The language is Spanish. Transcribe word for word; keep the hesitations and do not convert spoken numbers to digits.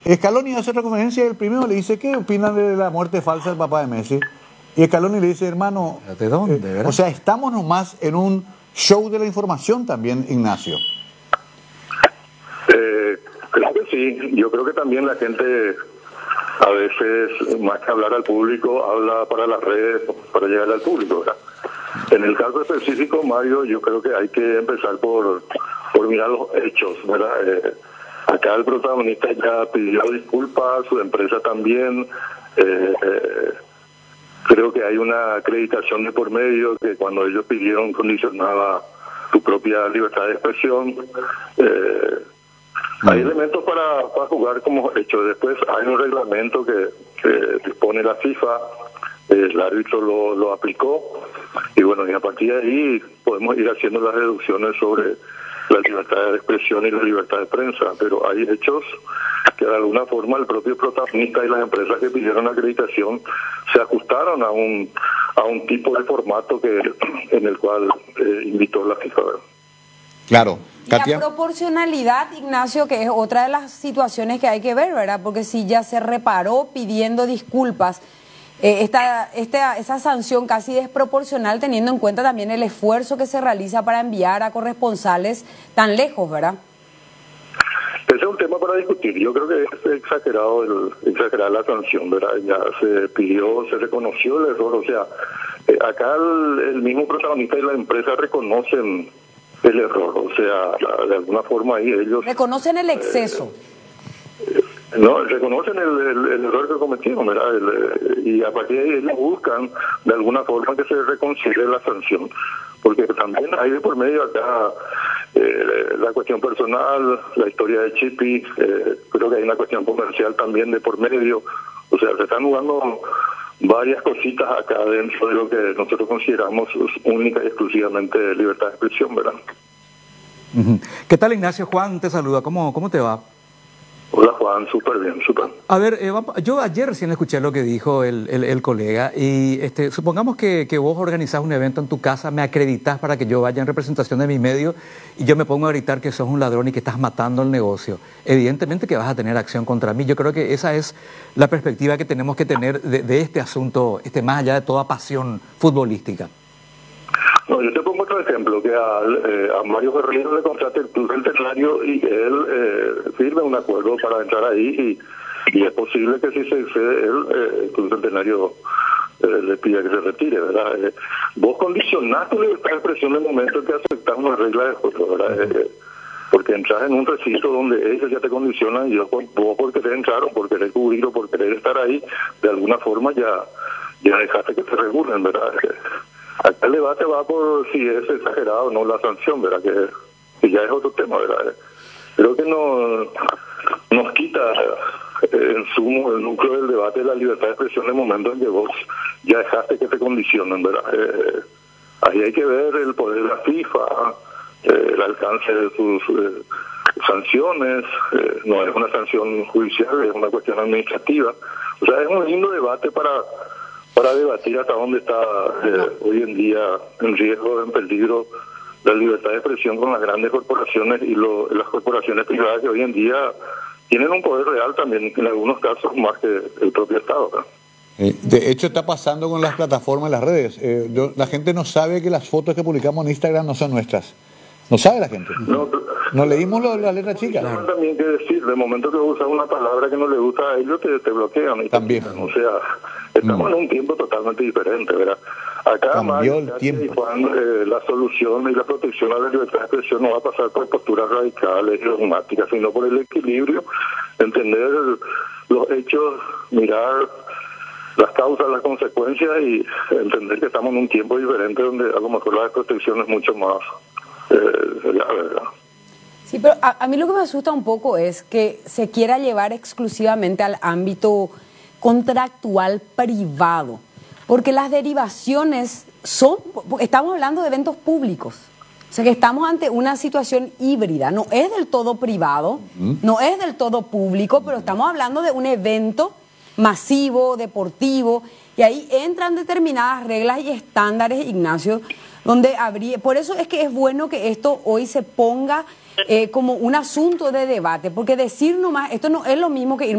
Scaloni hace otra conferencia y el primero le dice, ¿qué opinan de la muerte falsa del papá de Messi? Y Scaloni le dice, hermano, ¿de dónde, eh, verdad? O sea, estamos nomás en un show de la información también, Ignacio. Eh, creo que sí, yo creo que también la gente a veces, más que hablar al público, habla para las redes, para llegar al público, ¿verdad? En el caso específico, Mario, yo creo que hay que empezar por, por mirar los hechos, ¿verdad? Eh, acá el protagonista ya pidió disculpas, su empresa también. Eh, eh, creo que hay una acreditación de por medio que cuando ellos pidieron condicionaba su propia libertad de expresión. Eh, hay elementos para, para jugar como hecho. Después hay un reglamento que, que dispone la FIFA, el árbitro lo, lo aplicó, y bueno, y a partir de ahí podemos ir haciendo las deducciones sobre la libertad de expresión y la libertad de prensa, pero hay hechos que de alguna forma el propio protagonista y las empresas que pidieron acreditación se ajustaron a un a un tipo de formato que en el cual eh, invitó la FIFA. Claro. Katia. La proporcionalidad, Ignacio, que es otra de las situaciones que hay que ver, ¿verdad? Porque si ya se reparó pidiendo disculpas, eh, esta, esta, esa sanción casi desproporcional teniendo en cuenta también el esfuerzo que se realiza para enviar a corresponsales tan lejos, ¿verdad? Ese es un tema para discutir. Yo creo que es exagerado el, exagerada la sanción, ¿verdad? Ya se pidió, se reconoció el error. O sea, eh, acá el, el mismo protagonista y la empresa reconocen el error. O sea, la, de alguna forma ahí ellos... Reconocen el exceso. Eh, no, reconocen el, el, el error que cometieron, ¿verdad? El, y a partir de ahí ellos buscan de alguna forma que se reconcilie la sanción. Porque también hay de por medio acá eh, la cuestión personal, la historia de Chipi, eh, creo que hay una cuestión comercial también de por medio. O sea, se están jugando varias cositas acá dentro de lo que nosotros consideramos única y exclusivamente libertad de expresión, ¿verdad? ¿Qué tal, Ignacio? Juan te saluda. ¿Cómo, cómo te va? Hola, Juan, súper bien, súper. A ver, eh, yo ayer recién escuché lo que dijo el, el, el colega y este, supongamos que, que vos organizás un evento en tu casa, me acreditas para que yo vaya en representación de mi medio y yo me pongo a gritar que sos un ladrón y que estás matando el negocio. Evidentemente que vas a tener acción contra mí. Yo creo que esa es la perspectiva que tenemos que tener de, de este asunto, este más allá de toda pasión futbolística. No, yo te pongo otro ejemplo, que a, eh, a Mario Guerrero le contrata el Club Centenario y él eh, firme un acuerdo para entrar ahí y, y es posible que si se excede él, eh, el Club Centenario eh, le pida que se retire, ¿verdad? Eh, vos condicionás tu libertad de expresión en el momento en que aceptás una regla de juego, ¿verdad? Eh, porque entras en un recinto donde ellos ya te condicionan y yo, vos por querer entrar o por querer cubrir o por querer estar ahí, de alguna forma ya, ya dejaste que te regulen, ¿verdad? Eh, Acá el debate va por si es exagerado o no la sanción, ¿verdad? Que, que ya es otro tema, ¿verdad? Creo que no, nos quita eh, en sumo el núcleo del debate de la libertad de expresión en el momento en que vos ya dejaste que te condicionen, ¿verdad? Eh, ahí hay que ver el poder de la FIFA, eh, el alcance de sus eh, sanciones, eh, no es una sanción judicial, es una cuestión administrativa. O sea, es un lindo debate para... para debatir hasta dónde está eh, hoy en día en riesgo, en peligro la libertad de expresión con las grandes corporaciones y lo, las corporaciones privadas que hoy en día tienen un poder real también, en algunos casos más que el propio Estado, ¿no? Eh, de hecho está pasando con las plataformas, las redes. Eh, yo, la gente no sabe que las fotos que publicamos en Instagram no son nuestras. No sabe la gente. No, no leímos lo, la letra chica. No, también que decir, de momento que usas una palabra que no le gusta a ellos, te, te bloquean. Y también. Te, o sea, estamos mm. en un tiempo totalmente diferente, ¿verdad? Acá, cambió más, el tiempo. Y Juan, eh, la solución y la protección a la libertad de expresión no va a pasar por posturas radicales y dogmáticas, sino por el equilibrio, entender los hechos, mirar las causas, las consecuencias y entender que estamos en un tiempo diferente donde a lo mejor la desprotección es mucho más eh, la verdad. Sí, pero a, a mí lo que me asusta un poco es que se quiera llevar exclusivamente al ámbito contractual privado, porque las derivaciones son, estamos hablando de eventos públicos, o sea que estamos ante una situación híbrida, no es del todo privado, uh-huh. no es del todo público, pero estamos hablando de un evento masivo, deportivo, y ahí entran determinadas reglas y estándares, Ignacio, donde habría, por eso es que es bueno que esto hoy se ponga eh, como un asunto de debate, porque decir nomás, esto no es lo mismo que ir